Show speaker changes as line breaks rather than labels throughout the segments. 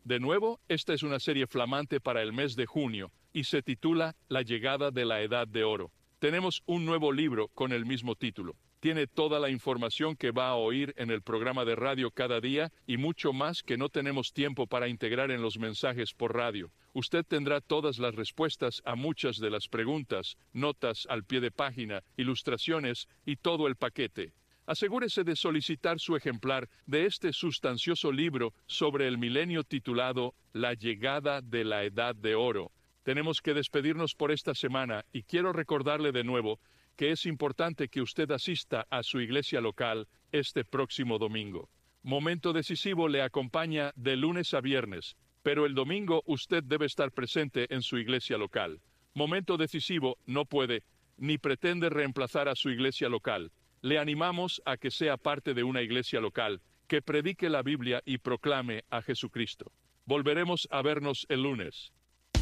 De nuevo, esta es una serie flamante para el mes de junio y se titula La llegada de la Edad de Oro. Tenemos un nuevo libro con el mismo título. Tiene toda la información que va a oír en el programa de radio cada día y mucho más que no tenemos tiempo para integrar en los mensajes por radio. Usted tendrá todas las respuestas a muchas de las preguntas, notas al pie de página, ilustraciones y todo el paquete. Asegúrese de solicitar su ejemplar de este sustancioso libro sobre el milenio titulado La llegada de la Edad de Oro. Tenemos que despedirnos por esta semana y quiero recordarle de nuevo que es importante que usted asista a su iglesia local este próximo domingo. Momento Decisivo le acompaña de lunes a viernes, pero el domingo usted debe estar presente en su iglesia local. Momento Decisivo no puede ni pretende reemplazar a su iglesia local. Le animamos a que sea parte de una iglesia local, que predique la Biblia y proclame a Jesucristo. Volveremos a vernos el lunes.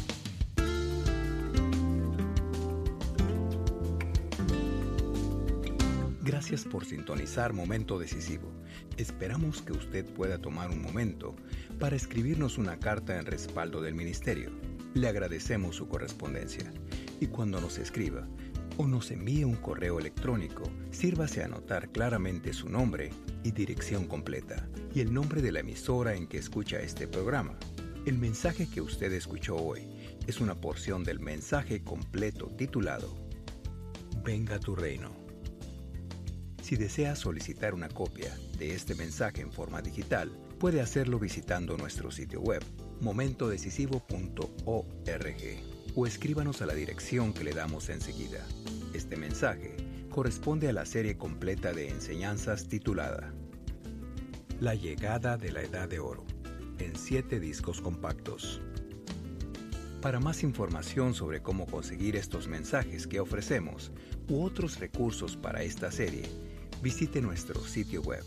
Gracias por sintonizar Momento Decisivo. Esperamos que usted pueda tomar un momento para escribirnos una carta en respaldo del ministerio. Le agradecemos su correspondencia. Y cuando nos escriba o nos envíe un correo electrónico, sírvase a anotar claramente su nombre y dirección completa y el nombre de la emisora en que escucha este programa. El mensaje que usted escuchó hoy es una porción del mensaje completo titulado Venga tu reino. Si desea solicitar una copia de este mensaje en forma digital, puede hacerlo visitando nuestro sitio web, momentodecisivo.org, o escríbanos a la dirección que le damos enseguida. Este mensaje corresponde a la serie completa de enseñanzas titulada La llegada de la Edad de Oro, en 7 discos compactos. Para más información sobre cómo conseguir estos mensajes que ofrecemos u otros recursos para esta serie, visite nuestro sitio web,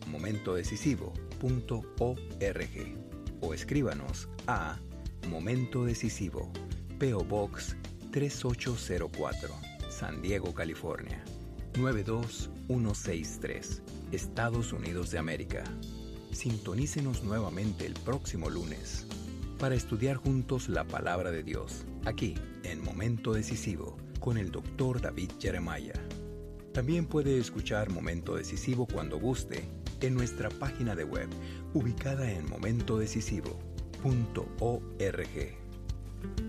momentodecisivo.org, o escríbanos a Momento Decisivo, P.O. Box 3804, San Diego, California, 92163, Estados Unidos de América. Sintonícenos nuevamente el próximo lunes para estudiar juntos la Palabra de Dios, aquí en Momento Decisivo, con el Dr. David Jeremiah. También puede escuchar Momento Decisivo cuando guste en nuestra página de web, ubicada en momentodecisivo.org.